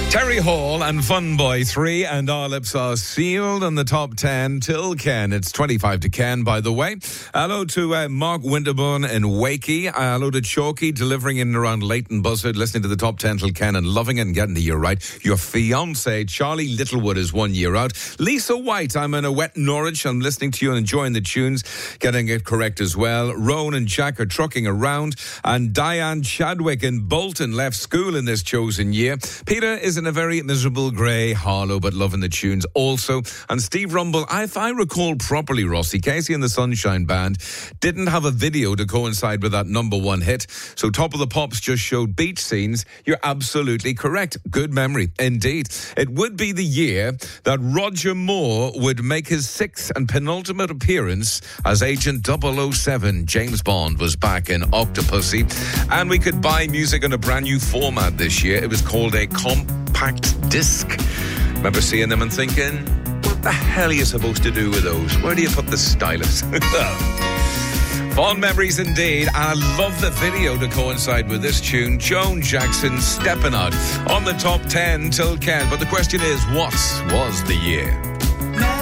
Terry Hall and Fun Boy 3, and our lips are sealed on the top 10 till Ken. It's 25 to Ken, by the way. Hello to Mark Winterburn in Wakey. Hello to Chalky, delivering in and around Leighton Buzzard, listening to the top 10 till Ken and loving it and getting the year right. Your fiancé, Charlie Littlewood, is 1 year out. Lisa White, I'm in a wet Norwich. I'm listening to you and enjoying the tunes, getting it correct as well. Rowan and Jack are trucking around. And Diane Chadwick in Bolton left school in this chosen year. Peter is in a very miserable grey Harlow, but loving the tunes also. And Steve Rumble, if I recall properly, Rossi, Casey and the Sunshine Band didn't have a video to coincide with that number one hit. So Top of the Pops just showed beach scenes. You're absolutely correct. Good memory, indeed. It would be the year that Roger Moore would make his sixth and penultimate appearance as Agent 007. James Bond was back in Octopussy. And we could buy music in a brand new format this year. It was called a compact disc. Remember seeing them and thinking, what the hell are you supposed to do with those? Where do you put the stylus? Fond memories indeed. And I love the video to coincide with this tune. Joan Jackson stepping out on the top 10 till Ken. But the question is, what was the year?